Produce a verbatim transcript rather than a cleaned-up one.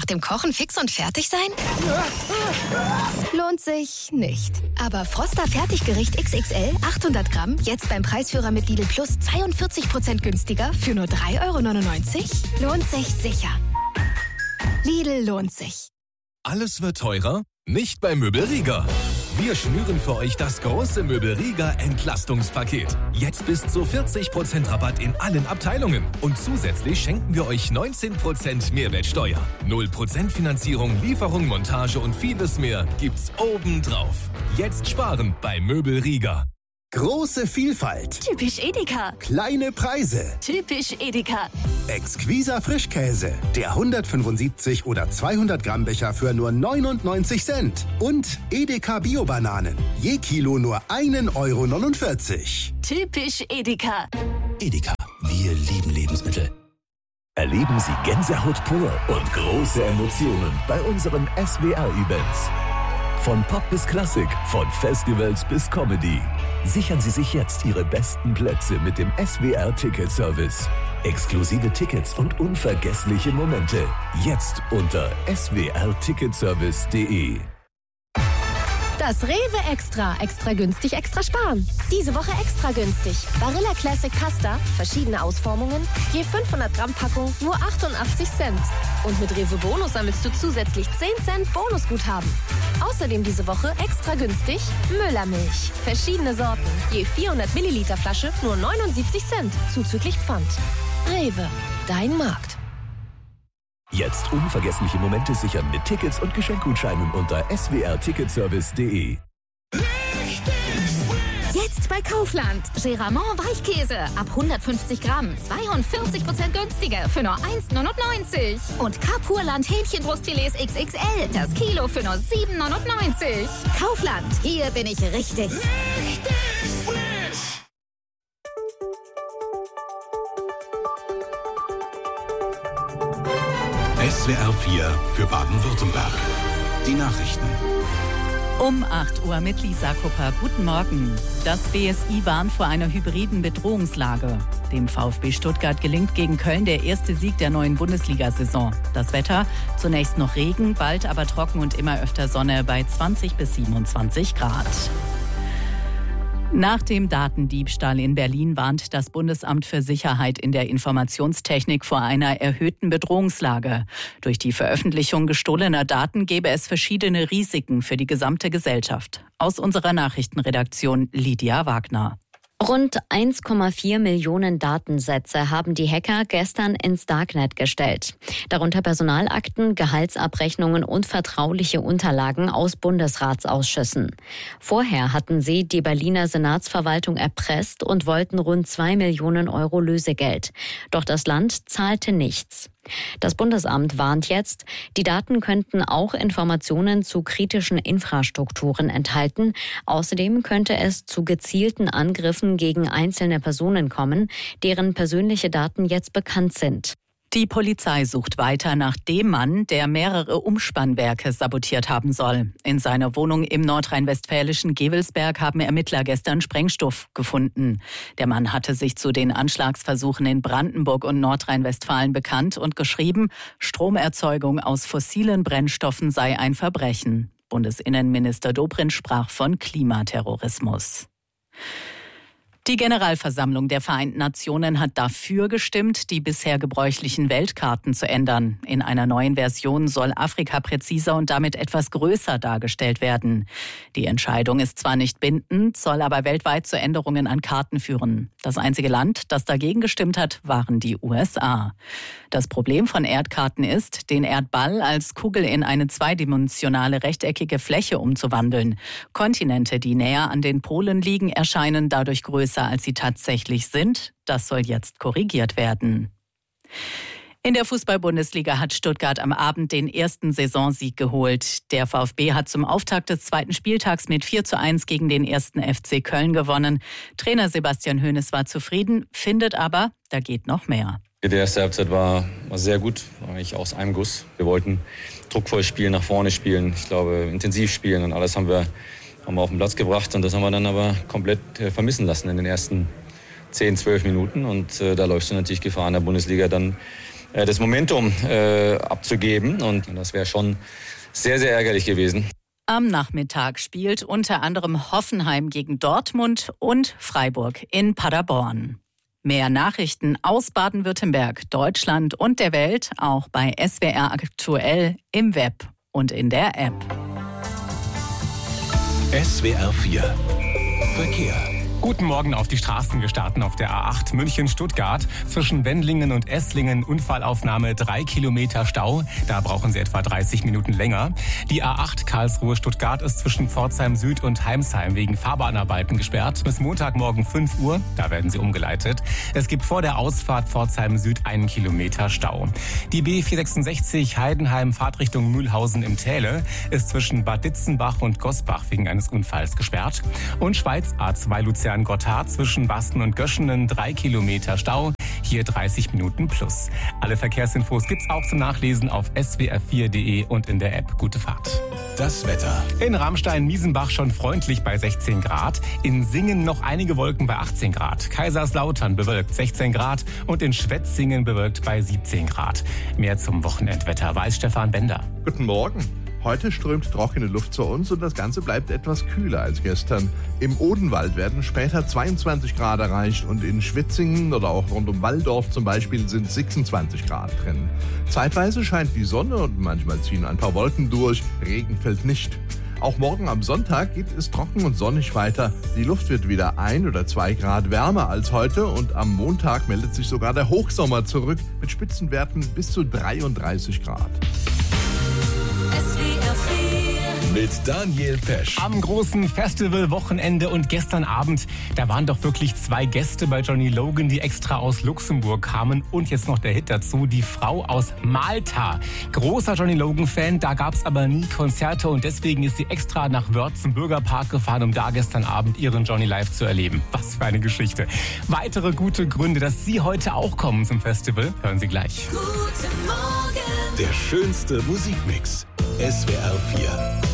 dem Kochen fix und fertig sein? Lohnt sich nicht. Aber Froster Fertiggericht X X L, achthundert Gramm, jetzt beim Preisführer mit Lidl Plus zweiundvierzig Prozent günstiger für nur drei Euro neunundneunzig? Lohnt sich sicher. Lidl lohnt sich. Alles wird teurer? Nicht bei Möbelrieger. Wir schnüren für euch das große Möbelrieger Entlastungspaket. Jetzt bis zu vierzig Prozent Rabatt in allen Abteilungen. Und zusätzlich schenken wir euch neunzehn Prozent Mehrwertsteuer. null Prozent Finanzierung, Lieferung, Montage und vieles mehr gibt's obendrauf. Jetzt sparen bei Möbelrieger. Große Vielfalt. Typisch Edeka. Kleine Preise. Typisch Edeka. Exquiser Frischkäse. Der hundertfünfundsiebzig oder zweihundert Gramm Becher für nur neunundneunzig Cent. Und Edeka Bio-Bananen. Je Kilo nur ein Euro neunundvierzig. Typisch Edeka. Edeka. Wir lieben Lebensmittel. Erleben Sie Gänsehaut pur und große Emotionen bei unseren S W R-Events. Von Pop bis Klassik, von Festivals bis Comedy. Sichern Sie sich jetzt Ihre besten Plätze mit dem S W R-Ticket-Service. Exklusive Tickets und unvergessliche Momente. Jetzt unter s w r ticketservice punkt d e. Das Rewe Extra. Extra günstig, extra sparen. Diese Woche extra günstig. Barilla Classic Pasta, verschiedene Ausformungen, je fünfhundert Gramm Packung, nur achtundachtzig Cent. Und mit Rewe Bonus sammelst du zusätzlich zehn Cent Bonusguthaben. Außerdem diese Woche extra günstig Müllermilch. Verschiedene Sorten, je vierhundert Milliliter Flasche, nur neunundsiebzig Cent, zuzüglich Pfand. Rewe, dein Markt. Jetzt unvergessliche Momente sichern mit Tickets und Geschenkgutscheinen unter s w r ticketservice punkt d e. Jetzt bei Kaufland. Geramont Weichkäse ab hundertfünfzig Gramm. zweiundvierzig Prozent günstiger für nur eins neunundneunzig. Und Kapurland Hähnchenbrustfilets X X L. Das Kilo für nur sieben neunundneunzig. Kaufland. Hier bin ich richtig. Richtig frisch. S W R vier für Baden-Württemberg. Die Nachrichten. Um acht Uhr mit Lisa Kupper. Guten Morgen. Das B S I warnt vor einer hybriden Bedrohungslage. Dem VfB Stuttgart gelingt gegen Köln der erste Sieg der neuen Bundesliga-Saison. Das Wetter, zunächst noch Regen, bald aber trocken und immer öfter Sonne bei zwanzig bis siebenundzwanzig Grad. Nach dem Datendiebstahl in Berlin warnt das Bundesamt für Sicherheit in der Informationstechnik vor einer erhöhten Bedrohungslage. Durch die Veröffentlichung gestohlener Daten gäbe es verschiedene Risiken für die gesamte Gesellschaft. Aus unserer Nachrichtenredaktion Lydia Wagner. Rund eins Komma vier Millionen Datensätze haben die Hacker gestern ins Darknet gestellt. Darunter Personalakten, Gehaltsabrechnungen und vertrauliche Unterlagen aus Bundesratsausschüssen. Vorher hatten sie die Berliner Senatsverwaltung erpresst und wollten rund zwei Millionen Euro Lösegeld. Doch das Land zahlte nichts. Das Bundesamt warnt jetzt, die Daten könnten auch Informationen zu kritischen Infrastrukturen enthalten. Außerdem könnte es zu gezielten Angriffen gegen einzelne Personen kommen, deren persönliche Daten jetzt bekannt sind. Die Polizei sucht weiter nach dem Mann, der mehrere Umspannwerke sabotiert haben soll. In seiner Wohnung im nordrhein-westfälischen Gevelsberg haben Ermittler gestern Sprengstoff gefunden. Der Mann hatte sich zu den Anschlagsversuchen in Brandenburg und Nordrhein-Westfalen bekannt und geschrieben, Stromerzeugung aus fossilen Brennstoffen sei ein Verbrechen. Bundesinnenminister Dobrindt sprach von Klimaterrorismus. Die Generalversammlung der Vereinten Nationen hat dafür gestimmt, die bisher gebräuchlichen Weltkarten zu ändern. In einer neuen Version soll Afrika präziser und damit etwas größer dargestellt werden. Die Entscheidung ist zwar nicht bindend, soll aber weltweit zu Änderungen an Karten führen. Das einzige Land, das dagegen gestimmt hat, waren die U S A. Das Problem von Erdkarten ist, den Erdball als Kugel in eine zweidimensionale rechteckige Fläche umzuwandeln. Kontinente, die näher an den Polen liegen, erscheinen dadurch größer, als sie tatsächlich sind. Das soll jetzt korrigiert werden. In der Fußball-Bundesliga hat Stuttgart am Abend den ersten Saisonsieg geholt. Der VfB hat zum Auftakt des zweiten Spieltags mit vier zu eins gegen den ersten F C Köln gewonnen. Trainer Sebastian Hoeneß war zufrieden, findet aber, da geht noch mehr. Die erste Halbzeit war, war sehr gut, war eigentlich aus einem Guss. Wir wollten druckvoll spielen, nach vorne spielen, ich glaube intensiv spielen und alles haben wir haben wir auf den Platz gebracht und das haben wir dann aber komplett vermissen lassen in den ersten zehn, zwölf Minuten. Und äh, da läufst du natürlich Gefahr in der Bundesliga dann äh, das Momentum äh, abzugeben. Und das wäre schon sehr, sehr ärgerlich gewesen. Am Nachmittag spielt unter anderem Hoffenheim gegen Dortmund und Freiburg in Paderborn. Mehr Nachrichten aus Baden-Württemberg, Deutschland und der Welt auch bei S W R aktuell im Web und in der App. S W R vier Verkehr. Guten Morgen auf die Straßen. Wir starten auf der A acht München-Stuttgart. Zwischen Wendlingen und Esslingen Unfallaufnahme, drei Kilometer Stau. Da brauchen Sie etwa dreißig Minuten länger. Die A acht Karlsruhe-Stuttgart ist zwischen Pforzheim Süd und Heimsheim wegen Fahrbahnarbeiten gesperrt. Bis Montagmorgen fünf Uhr, da werden Sie umgeleitet. Es gibt vor der Ausfahrt Pforzheim Süd einen Kilometer Stau. Die B vierhundertsechsundsechzig Heidenheim Fahrtrichtung Mühlhausen im Täle ist zwischen Bad Ditzenbach und Gosbach wegen eines Unfalls gesperrt. Und Schweiz A zwei Luzern Gotthard zwischen Basten und Göschenen, drei Kilometer Stau, hier dreißig Minuten plus. Alle Verkehrsinfos gibt's auch zum Nachlesen auf s w r vier punkt d e und in der App. Gute Fahrt. Das Wetter. In Ramstein-Miesenbach schon freundlich bei sechzehn Grad, in Singen noch einige Wolken bei achtzehn Grad, Kaiserslautern bewölkt sechzehn Grad und in Schwetzingen bewölkt bei siebzehn Grad. Mehr zum Wochenendwetter weiß Stefan Bender. Guten Morgen. Heute strömt trockene Luft zu uns und das Ganze bleibt etwas kühler als gestern. Im Odenwald werden später zweiundzwanzig Grad erreicht und in Schwetzingen oder auch rund um Walldorf zum Beispiel sind sechsundzwanzig Grad drin. Zeitweise scheint die Sonne und manchmal ziehen ein paar Wolken durch, Regen fällt nicht. Auch morgen am Sonntag geht es trocken und sonnig weiter. Die Luft wird wieder ein oder zwei Grad wärmer als heute und am Montag meldet sich sogar der Hochsommer zurück mit Spitzenwerten bis zu dreiunddreißig Grad. Mit Daniel Pesch. Am großen Festivalwochenende und gestern Abend, da waren doch wirklich zwei Gäste bei Johnny Logan, die extra aus Luxemburg kamen. Und jetzt noch der Hit dazu, die Frau aus Malta. Großer Johnny Logan-Fan, da gab es aber nie Konzerte und deswegen ist sie extra nach Wörth zum Bürgerpark gefahren, um da gestern Abend ihren Johnny live zu erleben. Was für eine Geschichte. Weitere gute Gründe, dass Sie heute auch kommen zum Festival, hören Sie gleich. Guten Morgen. Der schönste Musikmix. S W R vier.